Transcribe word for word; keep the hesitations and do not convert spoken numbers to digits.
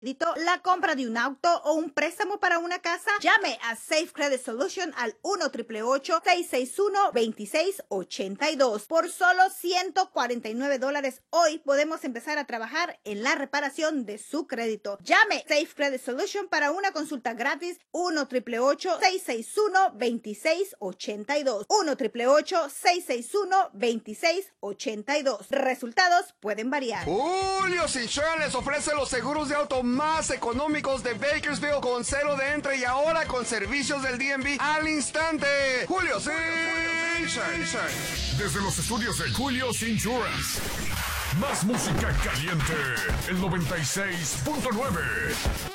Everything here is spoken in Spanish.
la compra de un auto o un préstamo para una casa, llame a Safe Credit Solution al uno, ocho ocho ocho, seis seis uno, dos seis ocho dos. Por solo ciento cuarenta y nueve dólares hoy podemos empezar a trabajar en la reparación de su crédito. Llame Safe Credit Solution para una consulta gratis uno, ocho ocho ocho, seis seis uno, dos seis ocho dos. uno, ocho ocho ocho, seis seis uno, dos seis ocho dos. Resultados pueden variar. Julio's Insurance les ofrece los seguros de auto más económicos de Bakersfield con cero de entre y ahora con servicios del D M V al instante. Julio's Insurance. Desde los estudios de Julio's Insurance. Más música caliente. El noventa y seis punto nueve.